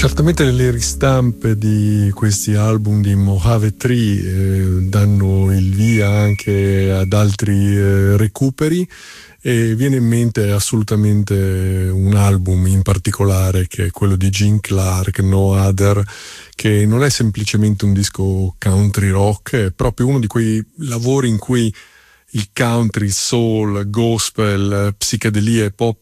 Certamente le ristampe di questi album di Mojave Tree danno il via anche ad altri recuperi, e viene in mente assolutamente un album in particolare che è quello di Gene Clark, No Other, che non è semplicemente un disco country rock, è proprio uno di quei lavori in cui il country, soul, gospel, psichedelia e pop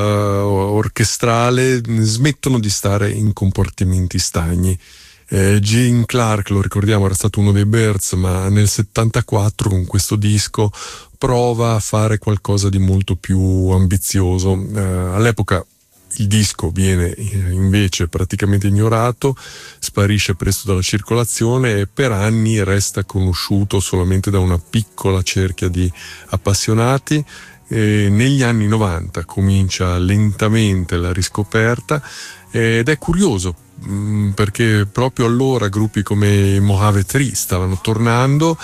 orchestrale smettono di stare in comportamenti stagni. Gene Clark, lo ricordiamo, era stato uno dei Byrds, ma nel 74 con questo disco prova a fare qualcosa di molto più ambizioso. All'epoca il disco viene invece praticamente ignorato, sparisce presto dalla circolazione e per anni resta conosciuto solamente da una piccola cerchia di appassionati. E negli anni 90 comincia lentamente la riscoperta ed è curioso perché proprio allora gruppi come i Mojave Tree stavano tornando,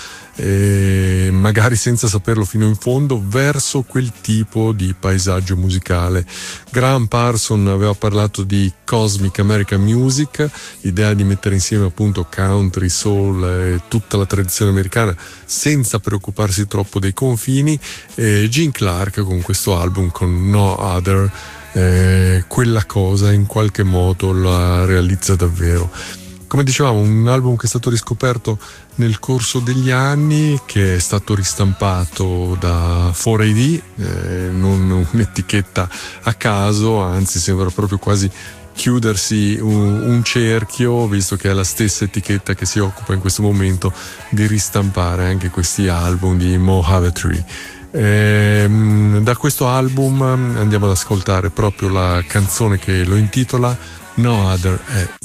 magari senza saperlo fino in fondo, verso quel tipo di paesaggio musicale. Graham Parsons aveva parlato di Cosmic American Music, l'idea di mettere insieme appunto country, soul e tutta la tradizione americana senza preoccuparsi troppo dei confini, e Gene Clark con questo album, con No Other, quella cosa in qualche modo la realizza davvero. Come dicevamo, un album che è stato riscoperto nel corso degli anni, che è stato ristampato da 4AD, non un'etichetta a caso, anzi sembra proprio quasi chiudersi un cerchio, visto che è la stessa etichetta che si occupa in questo momento di ristampare anche questi album di Mojave Tree. Da questo album andiamo ad ascoltare proprio la canzone che lo intitola, No Other.